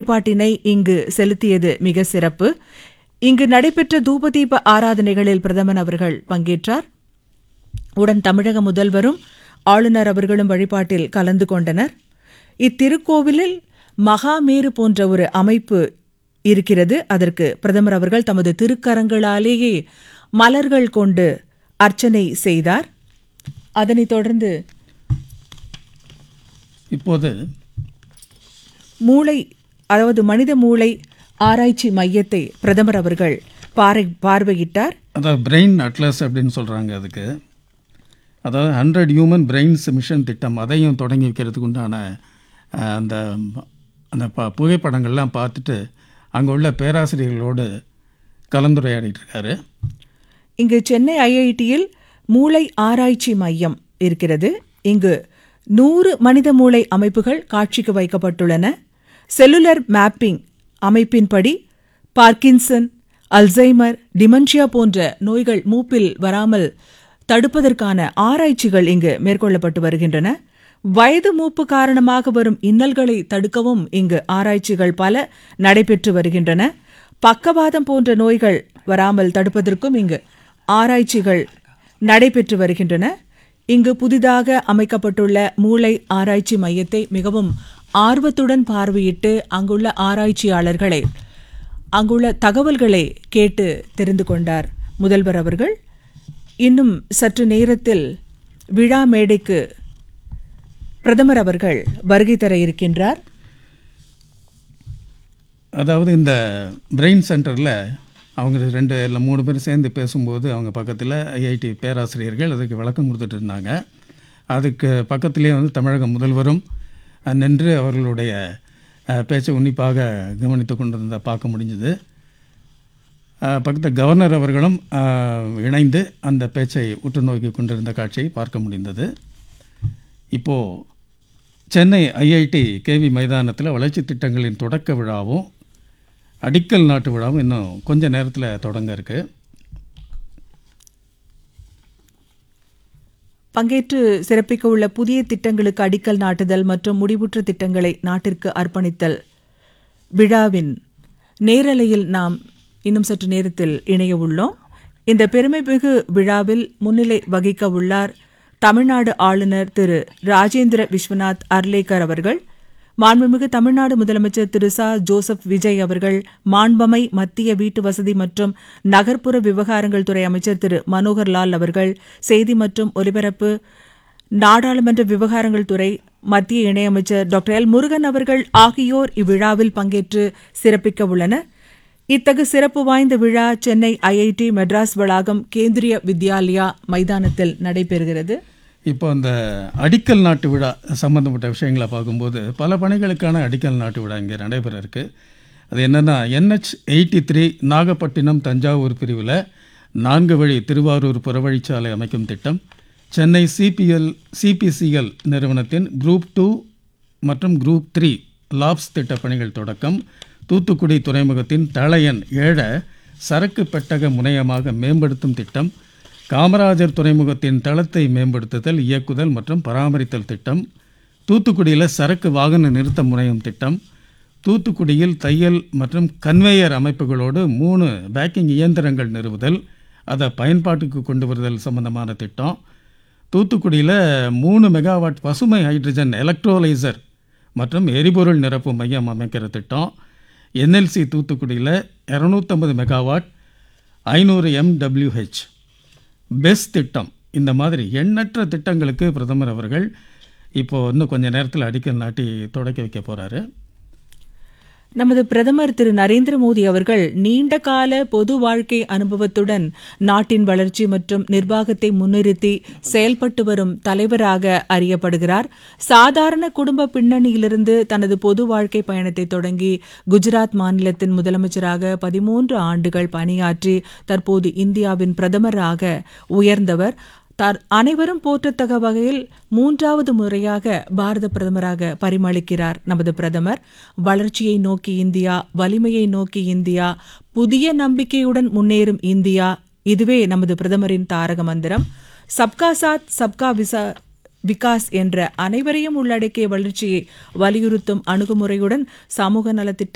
வழிபாட்டினை இங்கு செலுத்தியது மிக சிறப்பு. இங்கு நடைபெற்ற தூபதீப ஆராதனைகளில் பிரதமர் அவர்கள் பங்கேற்றார். உடன் தமிழக முதல்வரும் ஆளுநர் அவர்களும் வழிபாட்டில் கலந்து கொண்டனர். இத்திருக்கோவிலில் மகாமேரு போன்ற ஒரு அமைப்பு இருக்கிறது. அதற்கு பிரதமர் அவர்கள் தமது திருக்கரங்களாலேயே மலர்கள் கொண்டு அர்ச்சனை செய்தார். அதனைத் தொடர்ந்து இப்போது மூளை, அதாவது மனித மூளை ஆராய்ச்சி மையத்தை பிரதமர் அவர்கள் பார்வையிட்டார். அதாவது பிரெயின் அட்லஸ் அப்படின்னு சொல்கிறாங்க. அதுக்கு அதாவது 100 ஹியூமன் பிரெயின்ஸ் மிஷன் திட்டம், அதையும் தொடங்கி வைக்கிறதுக்கு உண்டான அந்த அந்த புகைப்படங்கள்லாம் பார்த்துட்டு அங்கே உள்ள பேராசிரியர்களோடு கலந்துரையாடிட்டு இருக்காரு. இங்கு சென்னை ஐஐடியில் மூளை ஆராய்ச்சி மையம் இருக்கிறது. இங்கு 100 மனித மூளை அமைப்புகள் காட்சிக்கு வைக்கப்பட்டுள்ளன. Cellular mapping அமைப்பின்படி Parkinson, Alzheimer, dementia போன்ற நோய்கள் மூப்பில் வராமல் தடுப்பதற்கான ஆராய்ச்சிகள் இங்கு மேற்கொள்ளப்பட்டு வருகின்றன. வயது மூப்பு காரணமாக வரும் இன்னல்களை தடுக்கவும் இங்கு ஆராய்ச்சிகள் பல நடைபெற்று வருகின்றன. பக்கவாதம் போன்ற நோய்கள் வராமல் தடுப்பதற்கும் இங்கு ஆராய்ச்சிகள் நடைபெற்று வருகின்றன. இங்கு புதிதாக அமைக்கப்பட்டுள்ள மூளை ஆராய்ச்சி மையத்தை மிகவும் ஆர்வத்துடன் பார்வையிட்டு அங்குள்ள ஆராய்ச்சியாளர்களை, அங்குள்ள தகவல்களை கேட்டு தெரிந்து கொண்டார் முதல்வர் அவர்கள். இன்னும் சற்று நேரத்தில் விழா மேடைக்கு பிரதமர் அவர்கள் வருகை தர இருக்கின்றார். அதாவது இந்த பிரெயின் சென்டரில் அவங்க 2 இல்லை 3 பேர் சேர்ந்து பேசும்போது அவங்க பக்கத்தில் ஐஐடி பேராசிரியர்கள் அதுக்கு விளக்கம் கொடுத்துட்டு இருந்தாங்க. அதுக்கு பக்கத்திலே தமிழக முதல்வரும் நின்று அவர்களுடைய பேச்சை உன்னிப்பாக கவனித்து கொண்டிருந்த பார்க்க முடிஞ்சது. பக்கத்தில் கவர்னர் அவர்களும் இணைந்து அந்த பேச்சை உற்று நோக்கி கொண்டிருந்த காட்சியை பார்க்க முடிந்தது. இப்போது சென்னை ஐஐடி கேவி மைதானத்தில் வளர்ச்சி திட்டங்களின் தொடக்க விழாவும் அடிக்கல் நாட்டு விழாவும் இன்னும் கொஞ்ச நேரத்தில் தொடங்க இருக்கு. பங்கேற்று சிறப்பிக்க உள்ள புதிய திட்டங்களுக்கு அடிக்கல் நாட்டுதல் மற்றும் முடிவுற்ற திட்டங்களை நாட்டிற்கு அர்ப்பணித்தல் விழாவின் நேரலையில் நாம் இன்னும் சற்று நேரத்தில் இணைய உள்ளோம். இந்த பெருமைமிகு விழாவில் முன்னிலை வகிக்க உள்ளார் தமிழ்நாடு ஆளுநர் திரு ராஜேந்திர விஸ்வநாத் அர்லேக்கர் அவர்கள், மாண்புமிகு தமிழ்நாடு முதலமைச்சர் திரு ச. ஜோசப் விஜய் அவர்கள், மாண்பமை மத்திய வீட்டு வசதி மற்றும் நகர்ப்புற விவகாரங்கள் துறை அமைச்சர் திரு மனோகர் லால் அவர்கள், செய்தி மற்றும் ஒலிபரப்பு நாடாளுமன்ற விவகாரங்கள் துறை மத்திய இணையமைச்சர் டாக்டர் எல். முருகன் அவர்கள் ஆகியோர் இவ்விழாவில் பங்கேற்று சிறப்பிக்க உள்ளனர். இத்தகு சிறப்பு வாய்ந்த விழா சென்னை ஐஐடி மெட்ராஸ் வளாகம் கேந்திரிய வித்யாலயா மைதானத்தில் நடைபெறுகிறது. இப்போ அந்த அடிக்கல் நாட்டு விழா சம்பந்தப்பட்ட விஷயங்களை பார்க்கும்போது பல பணிகளுக்கான அடிக்கல் நாட்டு விழா இங்கே நடைபெற இருக்கு. அது என்னென்னா, NH83 நாகப்பட்டினம் தஞ்சாவூர் பிரிவில் 4 வழி திருவாரூர் புறவழிச்சாலை அமைக்கும் திட்டம், சென்னை சிபிசிஎல் நிறுவனத்தின் குரூப் 2 மற்றும் குரூப் 3 லாப்ஸ் திட்ட பணிகள் தொடக்கம், தூத்துக்குடி துறைமுகத்தின் தளையன் 7 சரக்கு பெட்டக முனையமாக மேம்படுத்தும் திட்டம், காமராஜர் துறைமுகத்தின் தளத்தை மேம்படுத்துதல், இயக்குதல் மற்றும் பராமரித்தல் திட்டம், தூத்துக்குடியில் சரக்கு வாகன நிறுத்த முனையம் திட்டம், தூத்துக்குடியில் தையல் மற்றும் கன்வேயர் அமைப்புகளோடு 3 பேக்கிங் இயந்திரங்கள் நிறுவுதல், அதை பயன்பாட்டுக்கு கொண்டு வருதல் சம்பந்தமான திட்டம், தூத்துக்குடியில் 3 மெகாவாட் பசுமை ஹைட்ரஜன் எலக்ட்ரோலைசர் மற்றும் எரிபொருள் நிரப்பு மையம் அமைக்கிற திட்டம், NLC தூத்துக்குடியில் 250 மெகாவாட் 500 MWH பெஸ் திட்டம். இந்த மாதிரி எண்ணற்ற திட்டங்களுக்கு பிரதமர் அவர்கள் இப்போது இன்னும் கொஞ்சம் நேரத்தில் அடிக்கல் நாட்டி தொடக்கி வைக்க போகிறாரு. நமது பிரதமர் திரு நரேந்திர மோடி அவர்கள் நீண்ட கால பொது வாழ்க்கை அனுபவத்துடன் நாட்டின் வளர்ச்சி மற்றும் நிர்வாகத்தை முன்னிறுத்தி செயல்பட்டு வரும் தலைவராக அறியப்படுகிறார். சாதாரண குடும்ப பின்னணியிலிருந்து தனது பொது வாழ்க்கை பயணத்தை தொடங்கி குஜராத் மாநிலத்தின் முதலமைச்சராக 13 ஆண்டுகள் பணியாற்றி தற்போது இந்தியாவின் பிரதமராக உயர்ந்தவர். அனைவரும் போற்றத்தக்க வகையில் 3வது முறையாக பாரத பிரதமராக பரிமளிக்கிறார் நமது பிரதமர். வளர்ச்சியை நோக்கி இந்தியா, வலிமையை நோக்கி இந்தியா, புதிய நம்பிக்கையுடன் முன்னேறும் இந்தியா, இதுவே நமது பிரதமரின் தாரக மந்திரம். சப்கா சாத் சப்கா விகாஸ் என்ற அனைவரையும் உள்ளடக்கிய வளர்ச்சியை வலியுறுத்தும் அணுகுமுறையுடன் சமூக நலத்திட்ட